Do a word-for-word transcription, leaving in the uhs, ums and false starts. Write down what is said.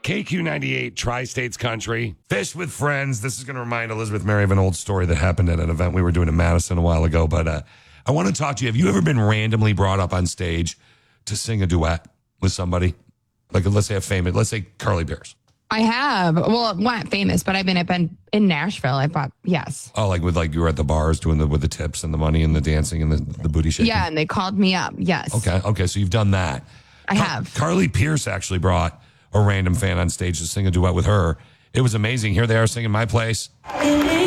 K Q ninety-eight, Tri-States Country. Fish with friends. This is going to remind Elizabeth Mary of an old story that happened at an event we were doing in Madison a while ago. But uh, I want to talk to you. Have you ever been randomly brought up on stage to sing a duet with somebody? Like, let's say a famous, let's say Carly Pearce. I have. Well, not famous, but I've been, I've been in Nashville. I thought, yes. Oh, like with like you were at the bars doing the with the tips and the money and the dancing and the, the booty shaking? Yeah, and they called me up. Yes. Okay, okay. So you've done that. I have. Carly Pearce actually brought a random fan on stage to sing a duet with her. It was amazing. Here they are singing My Place.